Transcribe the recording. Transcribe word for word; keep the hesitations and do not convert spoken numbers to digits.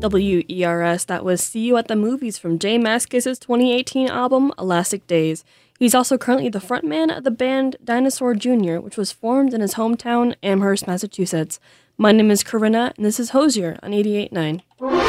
W E R S. That was See You at the Movies from J Mascis' twenty eighteen album, Elastic Days. He's also currently the frontman of the band Dinosaur Junior, which was formed in his hometown, Amherst, Massachusetts. My name is Corinna, and this is Hosier on eighty-eight point nine.